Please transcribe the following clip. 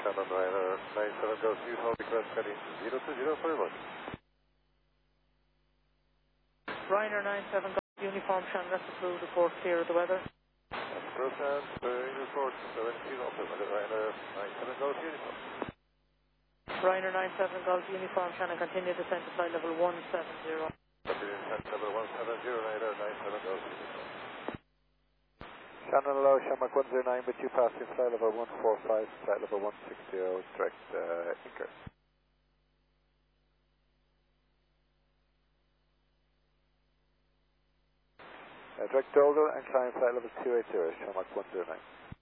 Shannon Ryanair 97 Golf Uniform, request heading 020 for remote. Ryanair 97 Golf Uniform, Shannon, let's approve the course clear of the weather. Process, report 17 also, Ryanair 97 Golf Uniform. Ryanair 97 Golf Uniform, Shannon, continue descent to flight level 170. Continue descent level 170, Ryanair 97 Golf Uniform. Shannon low, Shamrock 109, but you passing flight level 145, flight level 160, direct anchor. Direct Doldal and climb flight level 280, Shamrock 109.